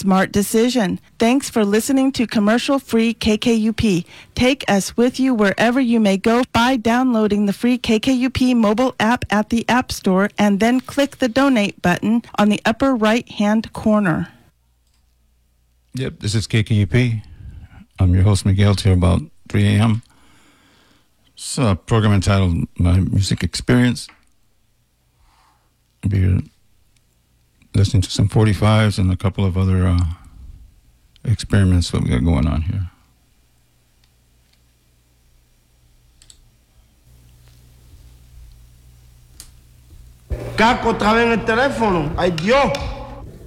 smart decision. Thanks for listening to commercial-free KKUP. Take us with you wherever you may go by downloading the free KKUP mobile app at the App Store and then click the donate button on the upper right-hand corner. Yep, this is KKUP. I'm your host, Miguel, till about 3 a.m. It's a program entitled My Music Experience. I'll be listening to some 45s and a couple of other experiments that we got going on here. Caco, otra vez en el teléfono. ¡Ay, Dios!